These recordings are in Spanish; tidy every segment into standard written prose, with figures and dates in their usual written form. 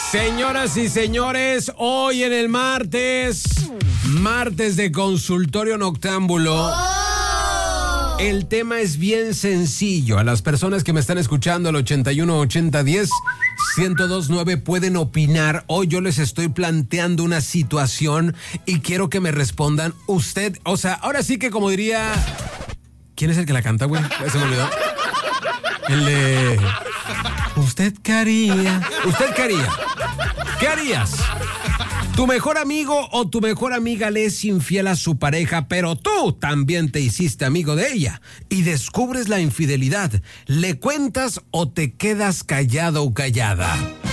Señoras y señores, hoy en el martes de consultorio noctámbulo. El tema es bien sencillo. A las personas que me están escuchando al 81 80 10 1029 pueden opinar. Hoy yo les estoy planteando una situación y quiero que me respondan usted. O sea, ahora sí que como diría... ¿Quién es el que la canta, güey? Se me olvidó. El de... ¿Usted qué haría? ¿Usted qué haría? ¿Qué harías? Tu mejor amigo o tu mejor amiga le es infiel a su pareja, pero tú también te hiciste amigo de ella y descubres la infidelidad. ¿Le cuentas o te quedas callado o callada?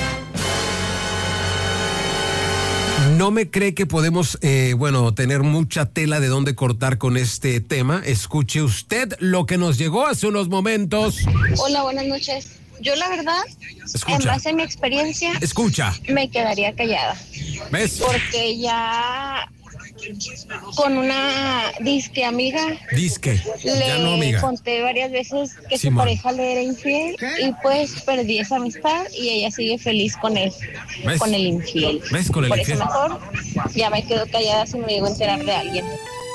No me cree que podemos, tener mucha tela de dónde cortar con este tema. Escuche usted lo que nos llegó hace unos momentos. Hola, buenas noches. Yo la verdad, Escucha. en base a mi experiencia, me quedaría callada. ¿Ves? Porque ya con una disque amiga, ya no amiga, conté varias veces que Simón. su pareja le era infiel y pues perdí esa amistad y ella sigue feliz con él, ¿Ves? con el infiel. ¿Ves? Con el Por infiel. eso mejor ya me quedo callada si me llego a enterar de alguien.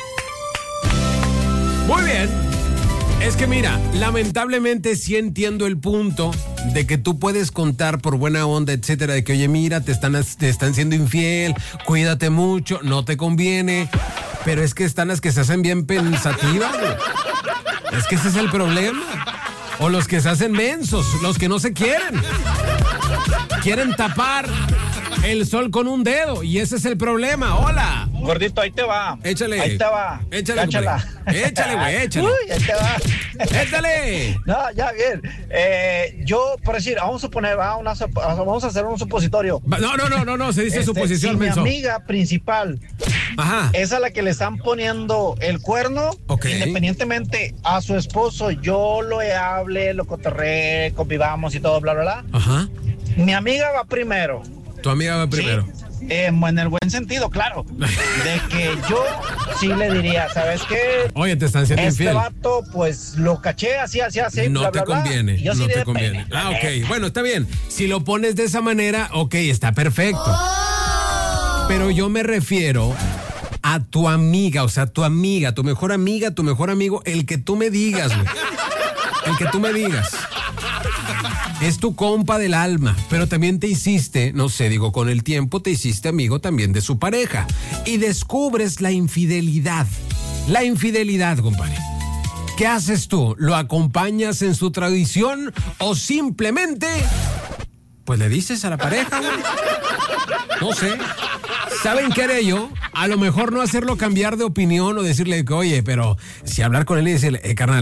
Muy bien. Es que mira, lamentablemente sí entiendo el punto de que tú puedes contar por buena onda, etcétera, de que oye, mira, te están siendo infiel, cuídate mucho, no te conviene, pero es que están las que se hacen bien pensativas, güey. Es que ese es el problema. O los que se hacen mensos, los que no se quieren. Quieren tapar el sol con un dedo y ese es el problema. Hola. Gordito, ahí te va. Échale. Ahí te va. Échale, Cáchala. compadre. Échale, güey, échale. Uy, ahí te va. Échale. No, ya bien. Yo, por decir, vamos a suponer, vamos a hacer un supositorio. No, se dice suposición, si mi menso. amiga principal es a la que le están poniendo el cuerno, independientemente a su esposo, yo lo hable, lo cotorré, convivamos y todo, bla, bla, bla. Ajá. Mi amiga va primero. Tu amiga va primero. Sí. En el buen sentido, claro. De que yo sí le diría, ¿sabes qué? Oye, te están siendo infiel. Vato, pues lo caché, así, no bla, te bla, conviene, bla. Yo no sí te conviene. Ok, bueno, está bien. Si lo pones de esa manera, ok, está perfecto. Pero yo me refiero a tu amiga, o sea, tu amiga, tu mejor amiga, tu mejor amigo, el que tú me digas, güey. El que tú me digas. Es tu compa del alma, pero también te hiciste, no sé, digo, con el tiempo te hiciste amigo también de su pareja y descubres la infidelidad. La infidelidad, compadre. ¿Qué haces tú? ¿Lo acompañas en su tradición o simplemente, pues le dices a la pareja, güey? No sé. ¿Saben qué haré yo? A lo mejor no hacerlo cambiar de opinión o decirle que, oye, pero si hablar con él y decirle, carnal,